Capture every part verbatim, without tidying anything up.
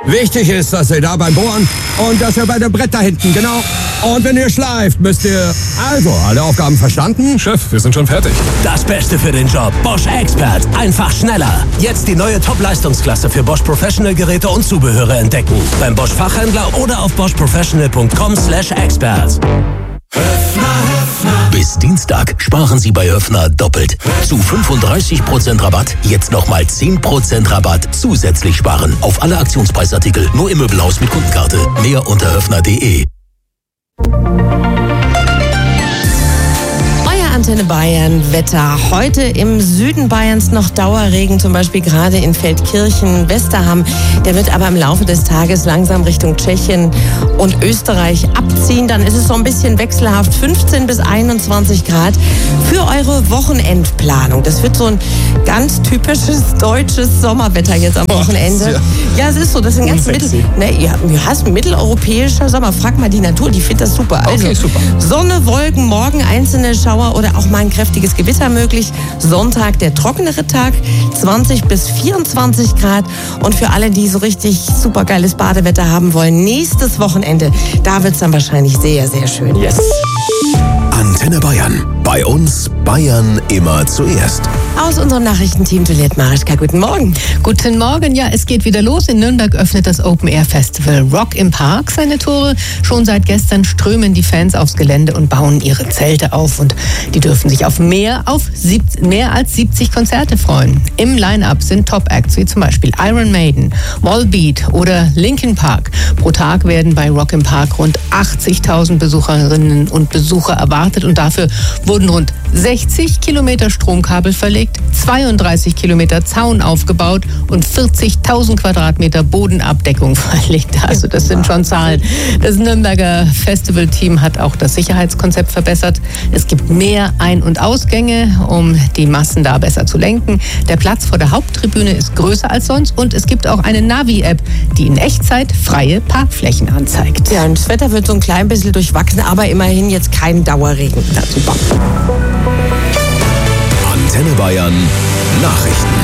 Wichtig ist, dass ihr da beim Bohren und dass ihr bei dem Brett da hinten, genau. Und wenn ihr schleift, müsst ihr... Also, alle Aufgaben verstanden? Chef, wir sind schon fertig. Das Beste für den Job. Bosch Expert. Einfach schneller. Jetzt die neue Top-Leistungsklasse für Bosch Professional Geräte und Zubehöre entdecken. Beim Bosch Fachhändler oder auf bosch professional punkt com slash expert. Bis Dienstag sparen Sie bei Höffner doppelt. Zu fünfunddreißig Prozent Rabatt, jetzt nochmal zehn Prozent Rabatt zusätzlich sparen. Auf alle Aktionspreisartikel, nur im Möbelhaus mit Kundenkarte. Mehr unter höffner punkt de. Antenne Bayern, Wetter. Heute im Süden Bayerns noch Dauerregen, zum Beispiel gerade in Feldkirchen, Westerham. Der wird aber im Laufe des Tages langsam Richtung Tschechien und Österreich abziehen. Dann ist es so ein bisschen wechselhaft, fünfzehn bis einundzwanzig Grad für eure Wochenendplanung. Das wird so ein ganz typisches deutsches Sommerwetter jetzt am Wochenende. Ja, es ist so, das ist ein ganz mittel, ne, ja, hast ein mitteleuropäischer Sommer. Frag mal die Natur, die findet das super. Also, okay, super. Sonne, Wolken, morgen einzelne Schauer oder auch mal ein kräftiges Gewitter möglich. Sonntag der trockenere Tag, zwanzig bis vierundzwanzig Grad. Und für alle, die so richtig super geiles Badewetter haben wollen, nächstes Wochenende, da wird es dann wahrscheinlich sehr, sehr schön. Yes. Antenne Bayern. Bei uns Bayern immer zuerst. Aus unserem Nachrichtenteam Juliette Marischka, guten Morgen. Guten Morgen, ja, es geht wieder los. In Nürnberg öffnet das Open-Air-Festival Rock im Park seine Tore. Schon seit gestern strömen die Fans aufs Gelände und bauen ihre Zelte auf. Und die dürfen sich auf mehr, auf sieb, mehr als siebzig Konzerte freuen. Im Line-Up sind Top-Acts wie zum Beispiel Iron Maiden, Volbeat oder Linkin Park. Pro Tag werden bei Rock im Park rund achtzigtausend Besucherinnen und Besucher erwartet. Und dafür wurden rund sechzig Kilometer Stromkabel verlegt, zweiunddreißig Kilometer Zaun aufgebaut und vierzigtausend Quadratmeter Bodenabdeckung verlegt. Also das sind schon Zahlen. Das Nürnberger Festivalteam hat auch das Sicherheitskonzept verbessert. Es gibt mehr Ein- und Ausgänge, um die Massen da besser zu lenken. Der Platz vor der Haupttribüne ist größer als sonst und es gibt auch eine Navi-App, die in Echtzeit freie Parkflächen anzeigt. Ja, und das Wetter wird so ein klein bisschen durchwachsen, aber immerhin jetzt kein Dauerregen. Na, super. Antenne Bayern Nachrichten.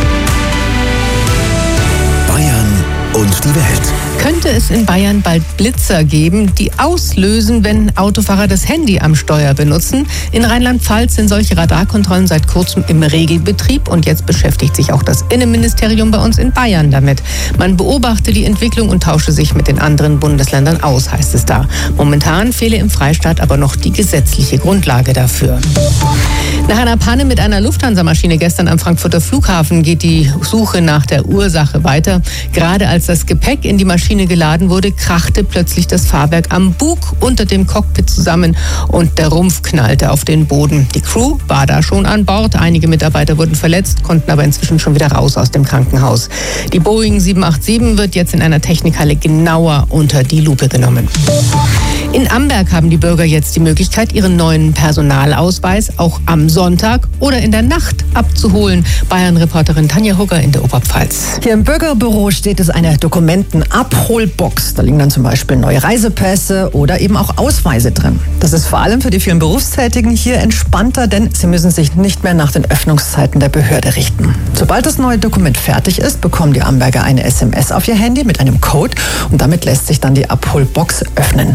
Bayern und die Welt. Könnte es in Bayern bald Blitzer geben, die auslösen, wenn Autofahrer das Handy am Steuer benutzen? In Rheinland-Pfalz sind solche Radarkontrollen seit kurzem im Regelbetrieb und jetzt beschäftigt sich auch das Innenministerium bei uns in Bayern damit. Man beobachte die Entwicklung und tausche sich mit den anderen Bundesländern aus, heißt es da. Momentan fehle im Freistaat aber noch die gesetzliche Grundlage dafür. Nach einer Panne mit einer Lufthansa-Maschine gestern am Frankfurter Flughafen geht die Suche nach der Ursache weiter. Gerade als das Gepäck in die Maschine geladen wurde, krachte plötzlich das Fahrwerk am Bug unter dem Cockpit zusammen und der Rumpf knallte auf den Boden. Die Crew war da schon an Bord. Einige Mitarbeiter wurden verletzt, konnten aber inzwischen schon wieder raus aus dem Krankenhaus. Die Boeing sieben acht sieben wird jetzt in einer Technikhalle genauer unter die Lupe genommen. In Amberg haben die Bürger jetzt die Möglichkeit, ihren neuen Personalausweis auch am Sonntag oder in der Nacht abzuholen. Bayern-Reporterin Tanja Hugger in der Oberpfalz. Hier im Bürgerbüro steht es eine Dokumentenabholbox. Da liegen dann zum Beispiel neue Reisepässe oder eben auch Ausweise drin. Das ist vor allem für die vielen Berufstätigen hier entspannter, denn sie müssen sich nicht mehr nach den Öffnungszeiten der Behörde richten. Sobald das neue Dokument fertig ist, bekommen die Amberger eine S M S auf ihr Handy mit einem Code und damit lässt sich dann die Abholbox öffnen.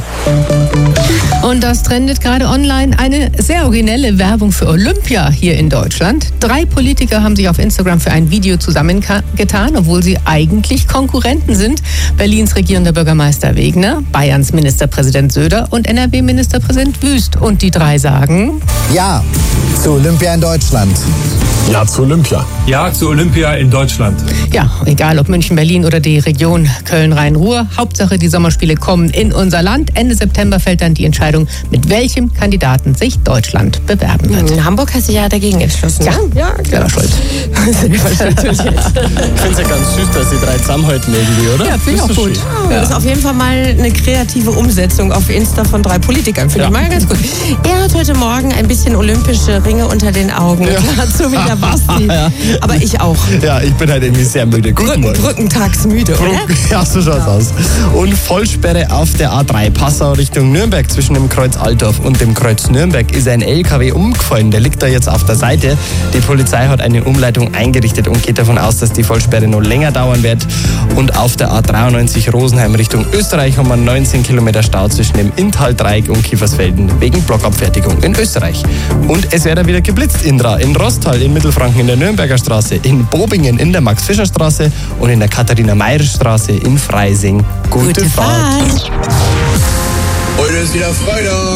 Und das trendet gerade online. Eine sehr originelle Werbung für Olympia hier in Deutschland. Drei Politiker haben sich auf Instagram für ein Video zusammengetan, obwohl sie eigentlich Konkurrenten sind. Berlins regierender Bürgermeister Wegner, Bayerns Ministerpräsident Söder und N R W-Ministerpräsident Wüst. Und die drei sagen: Ja zu Olympia in Deutschland. Ja zu Olympia. Ja zu Olympia in Deutschland. Ja, egal ob München, Berlin oder die Region Köln-Rhein-Ruhr. Hauptsache, die Sommerspiele kommen in unser Land. Ende September fällt dann die Entscheidung, mit welchem Kandidaten sich Deutschland bewerben wird. In Hamburg hast du ja dagegen entschlossen. Ja, ja, klar. Schuld. Ich finde es ja ganz süß, dass die drei zusammenhalten irgendwie, oder? Ja, finde ich auch gut. Ja. Das ist auf jeden Fall mal eine kreative Umsetzung auf Insta von drei Politikern. Finde ja. ich mal ganz gut. Er hat heute Morgen ein bisschen olympische Ringe unter den Augen. Ja. Klar, so wie der Basti. Ja. Aber ich auch. Ja, ich bin halt irgendwie sehr müde. Brücken, brückentagsmüde, oder? Ja, so schaut's ja. aus. Und Vollsperre auf der A drei Passau Richtung Nürnberg zwischen dem Kreuz Altdorf und dem Kreuz Nürnberg ist ein L K W umgefallen. Der liegt da jetzt auf der Seite. Die Polizei hat eine Umleitung eingerichtet und geht davon aus, dass die Vollsperre noch länger dauern wird. Und auf der A dreiundneunzig Rosenheim Richtung Österreich haben wir neunzehn Kilometer Stau zwischen dem Inntal-Dreieck und Kiefersfelden wegen Blockabfertigung in Österreich. Und es wird wieder geblitzt, Indra, in Rostal, in Mittelfranken, in der Nürnberger Straße, in Bobingen, in der Max-Fischer-Straße und in der Katharina-Meyer-Straße in Freising. Gute, Gute Fahrt! Fahrt! Heute ist wieder Freitag.